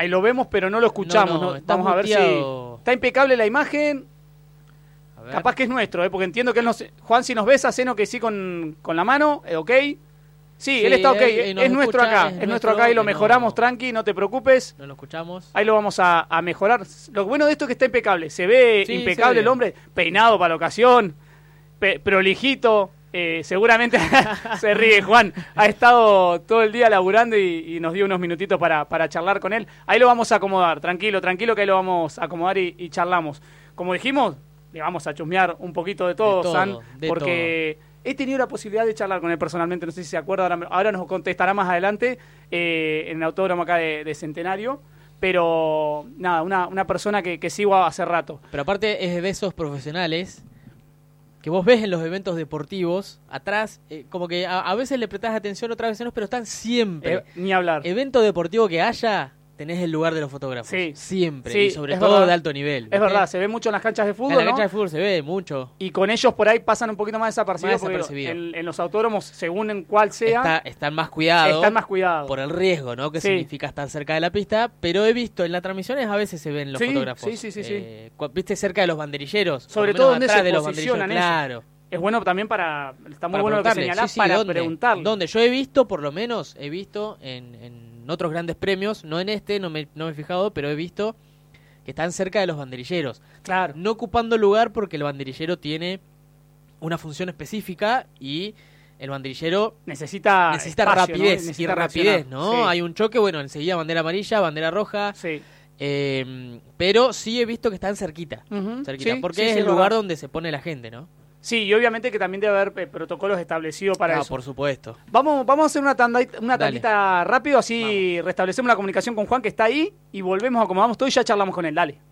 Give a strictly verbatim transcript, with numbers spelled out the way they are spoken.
Ahí lo vemos, pero no lo escuchamos. No, no, ¿no? está Vamos muteado. a ver si... Está impecable la imagen. A ver. Capaz que es nuestro, ¿eh? Porque entiendo que él nos... Juan, si nos ves, haceno que sí con, con la mano, eh, ¿ok? Sí, Sí, él está ok, él, eh, nos es nuestro escucha, acá, es es nuestro nuestro acá y lo y no- mejoramos, tranqui, no te preocupes. No lo escuchamos. Ahí lo vamos a, a mejorar. Lo bueno de esto es que está impecable. Se ve Sí, impecable se ve. el hombre, peinado para la ocasión, pe- prolijito. Eh, seguramente se ríe Juan. Ha estado todo el día laburando y, y nos dio unos minutitos para, para charlar con él. Ahí lo vamos a acomodar. Tranquilo, tranquilo que ahí lo vamos a acomodar y, y charlamos. Como dijimos, le vamos a chusmear un poquito de todo, De todo, San, de porque... He tenido la posibilidad de charlar con él personalmente, no sé si se acuerda, ahora, ahora nos contestará más adelante eh, en el autódromo acá de, de Centenario, pero nada, una, una persona que, que sigo hace rato. Pero aparte es de esos profesionales que vos ves en los eventos deportivos, atrás, eh, como que a, a veces le prestás atención, otras veces no, pero están siempre. Eh, ni hablar. Evento deportivo que haya, tenés el lugar de los fotógrafos. Sí. Siempre. Sí, y sobre es todo verdad. de alto nivel. Es ¿viste? verdad, se ve mucho en las canchas de fútbol, En la ¿no? cancha de fútbol se ve mucho. Y con ellos por ahí pasan un poquito más desapercibidos, Más porque desapercibido. en, en los autódromos, según en cuál sea, Está, están más cuidados. están más cuidados. Por el riesgo, ¿no? Que Sí. significa estar cerca de la pista. Pero he visto en las transmisiones a veces se ven los Sí, fotógrafos. sí, sí, sí, sí. Eh, cu- ¿Viste? Cerca de los banderilleros. Sobre por lo todo menos donde atrás se de los posicionan banderilleros. ellos. Claro. Es bueno también para... Está muy Para bueno lo que preguntarle, señalás sí, sí, para ¿dónde? preguntarle. ¿Dónde? Yo he visto, por lo menos, he visto en, en otros grandes premios, no en este, no me, no me he fijado, pero he visto que están cerca de los banderilleros. Claro. No ocupando lugar porque el banderillero tiene una función específica y el banderillero Necesita, necesita espacio, ¿no? rapidez Necesita y rapidez, reaccionar. ¿no? Sí. Hay un choque, bueno, enseguida bandera amarilla, bandera roja, Sí. eh, pero sí he visto que están cerquita, Ujú. cerquita Sí, porque sí, es sí, el verdad. lugar donde se pone la gente, ¿no? Sí, y obviamente que también debe haber eh, protocolos establecidos para Ah, eso. por supuesto. Vamos, vamos a hacer una, tanda, una Dale. tandita rápido, así restablecemos la comunicación con Juan que está ahí y volvemos, acomodamos todo y ya charlamos con él. Dale.